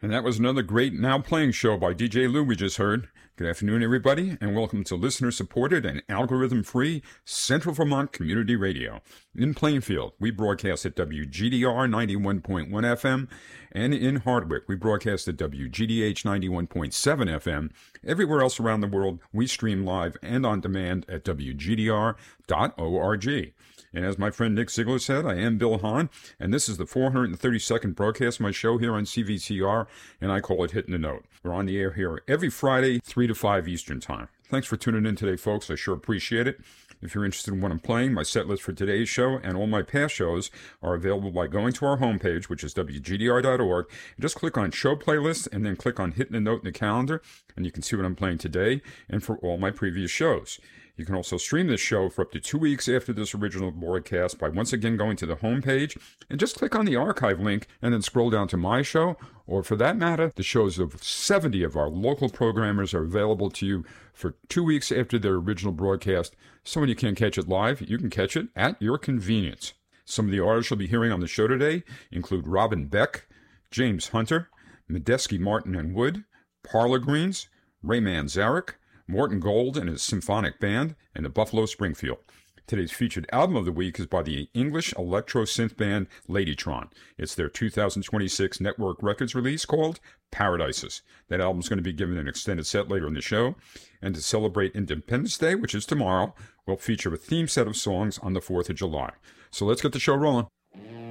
And that was another great Now Playing show by DJ Lou we just heard. Good afternoon, everybody, and welcome to listener-supported and algorithm-free Central Vermont Community Radio. In Plainfield, we broadcast at WGDR 91.1 FM, and in Hardwick, we broadcast at WGDH 91.7 FM. Everywhere else around the world, we stream live and on demand at WGDR.org. And as my friend Nick Ziegler said, I am Bill Hahn, and this is the 432nd broadcast of my show here on CVCR, and I call it Hitting the Note. We're on the air here every Friday, 3 to 5 Eastern Time. Thanks for tuning in today, folks. I sure appreciate it. If you're interested in what I'm playing, my set list for today's show and all my past shows are available by going to our homepage, which is WGDR.org. And just click on Show Playlists and then click on Hitting the Note in the calendar, and you can see what I'm playing today and for all my previous shows. You can also stream this show for up to 2 weeks after this original broadcast by once again going to the homepage and just click on the archive link and then scroll down to my show, or for that matter, the shows of 70 of our local programmers are available to you for 2 weeks after their original broadcast. So when you can't catch it live, you can catch it at your convenience. Some of the artists you'll be hearing on the show today include Robin Beck, James Hunter, Medeski Martin and Wood, Parlor Greens, Ray Manzarek, Morton Gold and his symphonic band, and the Buffalo Springfield. Today's featured album of the week is by the English electro synth band Ladytron. It's their 2026 Network Records release called Paradises. That album's going to be given an extended set later in the show. And to celebrate Independence Day, which is tomorrow, we'll feature a theme set of songs on the 4th of July. So let's get the show rolling.